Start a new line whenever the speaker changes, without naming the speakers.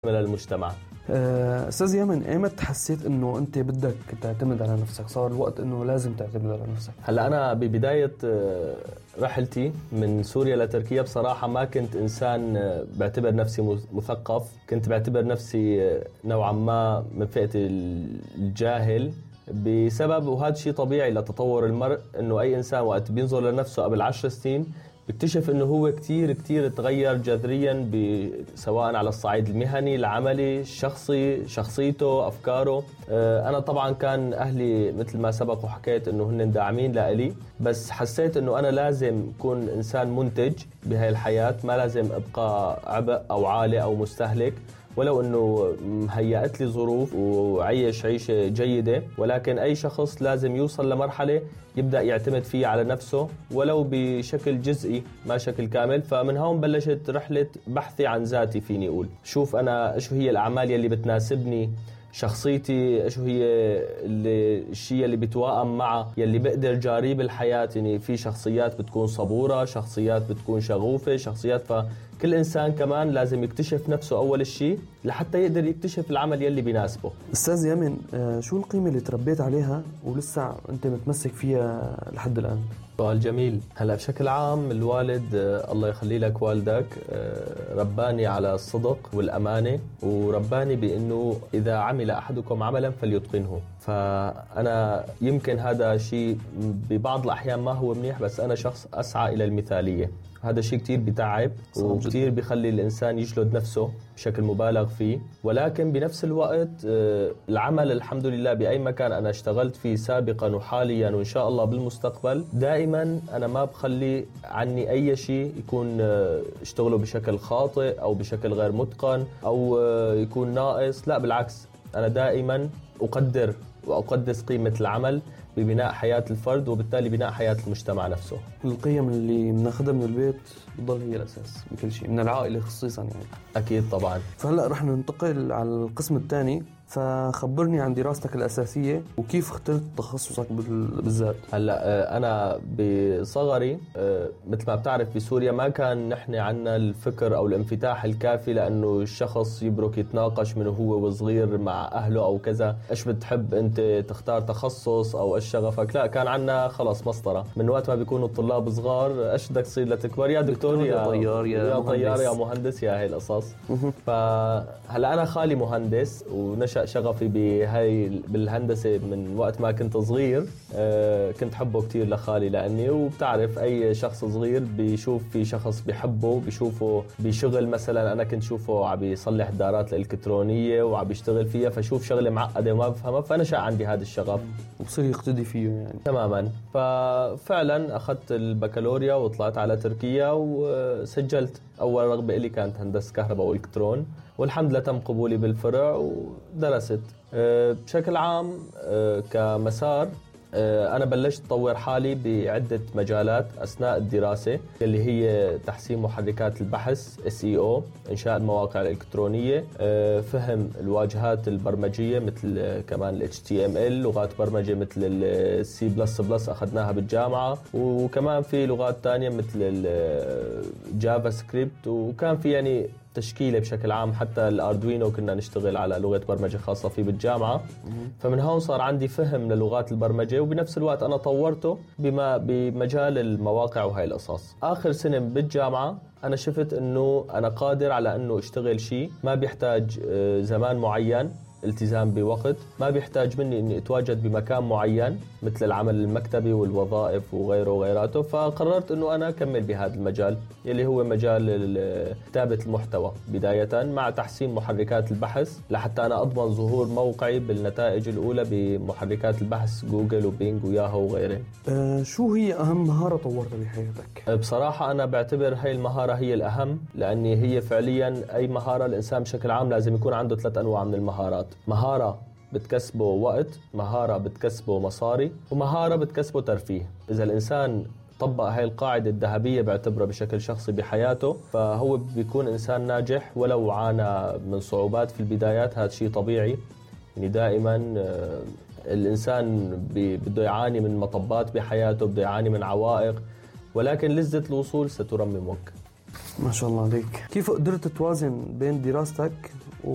من المجتمع.
أستاذ يمن، إيمت حسيت إنه أنت بدك تعتمد على نفسك؟ صار الوقت إنه لازم تعتمد على نفسك؟
هلا أنا ببداية رحلتي من سوريا لتركيا بصراحة ما كنت إنسان بعتبر نفسي مثقف، كنت بعتبر نفسي نوعا ما من فئة الجاهل بسبب، وهذا شيء طبيعي لتطور المرء، إنه أي إنسان وقت بينظر لنفسه قبل 10 سنين بيكتشف انه هو كتير تغير جذريا، سواء على الصعيد المهني، العملي، الشخصي، شخصيته، افكاره. انا طبعا كان اهلي مثل ما سبق وحكيت انه هن داعمين لإلي، بس حسيت انه انا لازم اكون انسان منتج بهاي الحياة، ما لازم ابقى عبء او عالة او مستهلك، ولو انه هيأت لي ظروف وعيش عيشة جيدة، ولكن اي شخص لازم يوصل لمرحلة يبدأ يعتمد فيه على نفسه ولو بشكل جزئي ما شكل كامل. فمن هون بلشت رحلة بحثي عن ذاتي، فيني اقول شوف انا ايش هي الاعمال يلي بتناسبني، شخصيتي ايش هي الشيء اللي بتوائم مع يلي بقدر جاريه بالحياة. يعني في شخصيات بتكون صبورة، شخصيات بتكون شغوفة، شخصيات، فكل إنسان كمان لازم يكتشف نفسه أول شيء لحتى يقدر يكتشف العمل يلي بيناسبه.
أستاذ يمن، شو القيمة اللي تربيت عليها ولسه أنت متمسك فيها لحد الآن؟
سؤال جميل. هلا بشكل عام الوالد الله يخلي لك والدك رباني على الصدق والأمانة، ورباني بأنه إذا عمل أحدكم عملا فليتقنه. فأنا يمكن هذا شيء ببعض الأحيان ما هو منيح، بس أنا شخص أسعى إلى المثالية. هذا شيء كتير بتعب وكتير بيخلي الإنسان يجلد نفسه بشكل مبالغ فيه، ولكن بنفس الوقت العمل الحمد لله بأي مكان أنا اشتغلت فيه سابقا وحاليا وإن شاء الله بالمستقبل، دائما أنا ما بخلي عني أي شيء يكون اشتغله بشكل خاطئ أو بشكل غير متقن أو يكون ناقص. لا بالعكس، أنا دائما أقدر وأقدس قيمة العمل ببناء حياة الفرد وبالتالي بناء حياة المجتمع نفسه.
القيم اللي بناخذها من البيت بتضل هي الأساس بكل شيء، من العائلة خصيصا يعني.
أكيد طبعا.
فهلأ رح ننتقل على القسم الثاني، فخبرني عن دراستك الأساسية وكيف اخترت تخصصك بالذات.
هلا أنا بصغري مثل ما بتعرف بسوريا ما كان نحن عنا الفكر أو الانفتاح الكافي لأنه الشخص يبرك يتناقش من هو وصغير مع أهله أو كذا، إيش بتحب أنت تختار تخصص أو إيش شغفك. لا، كان عنا خلص مسطرة من وقت ما بيكونوا الطلاب صغار، إيش بدك تصير لتكبر؟ يا دكتور يا
طيار
يا مهندس يا هاي القصص. فهلا أنا خالي مهندس ونشأ شغفي بالهندسة من وقت ما كنت صغير. كنت حبه كتير لخالي لأني، وبتعرف أي شخص صغير بيشوف في شخص بيحبه بيشوفه بشغل. مثلا أنا كنت شوفه عم يصلح دارات الإلكترونية وعم بيشتغل فيها، فشوف شغلة معقدة وما بفهمها، فنشأ عندي هذا الشغف
وبصير يقتدي فيه يعني.
تماما. ففعلا أخذت البكالوريا وطلعت على تركيا وسجلت. أول رغبة إلي كانت هندسة كهرباء وإلكترون، والحمد لله تم قبولي بالفرع ودرست. بشكل عام كمسار أنا بلشت أطور حالي بعدة مجالات أثناء الدراسة، اللي هي تحسين محركات البحث SEO، إنشاء المواقع الإلكترونية، فهم الواجهات البرمجية مثل كمان HTML، لغات برمجة مثل C++ أخذناها بالجامعة، وكمان في لغات تانية مثل الجافا سكريبت، وكان في يعني تشكيلة بشكل عام. حتى الأردوينو كنا نشتغل على لغة برمجة خاصة فيه بالجامعة. فمن هون صار عندي فهم للغات البرمجة، وبنفس الوقت أنا طورته بمجال المواقع وهاي القصص. آخر سنة بالجامعة أنا شفت أنه أنا قادر على أنه أشتغل شيء ما بيحتاج زمان معين، التزام بوقت، ما بيحتاج مني اني اتواجد بمكان معين مثل العمل المكتبي والوظائف وغيره وغيراته. فقررت انه انا اكمل بهذا المجال اللي هو مجال كتابة المحتوى بداية، مع تحسين محركات البحث لحتى انا اضمن ظهور موقعي بالنتائج الاولى بمحركات البحث جوجل وبينج وياهو وغيره.
شو هي اهم مهارة طورتها بحياتك؟
بصراحة انا بعتبر هاي المهارة هي الاهم، لاني هي فعليا اي مهارة الانسان بشكل عام لازم يكون عنده 3 انواع من المهارات. مهارة بتكسبه وقت، مهارة بتكسبه مصاري، ومهارة بتكسبه ترفيه. إذا الإنسان طبق هاي القاعدة الذهبية بعتبره بشكل شخصي بحياته، فهو بيكون إنسان ناجح ولو عانى من صعوبات في البدايات. هذا شيء طبيعي، يعني دائما الإنسان بده يعاني من مطبات بحياته، بده يعاني من عوائق، ولكن لذة الوصول سترممك.
ما شاء الله عليك. كيف قدرت توازن بين دراستك